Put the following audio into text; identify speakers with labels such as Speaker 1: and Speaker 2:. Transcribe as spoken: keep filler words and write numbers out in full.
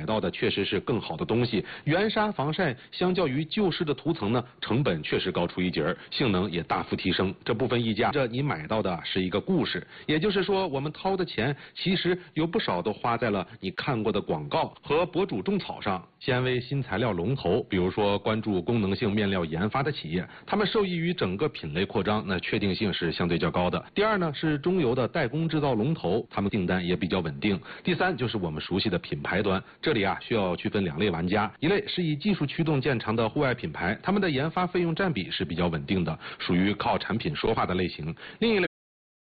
Speaker 1: 到的确实是更好的东西。原纱防晒相较于旧式的涂层呢，成本确实高出一截儿，性能也大幅提升。这部分溢价，这你买到的是一个故事。也就是说，我们掏的钱其实有不少都花在了你看过的广告和博主种草上。纤维新材料龙头，比如说关注功能性面料研发的企业，他们受益于整个品类扩张，那确定性是相对较高的。第二呢是中游的代工制造龙头，他们订单也比较稳定。第三就是我们熟悉的品牌端，这里啊需要区分两类玩家，一类是以技术驱动见长的户外品牌，他们的研发费用占比是比较稳定的，属于靠产品说话的类型。另一类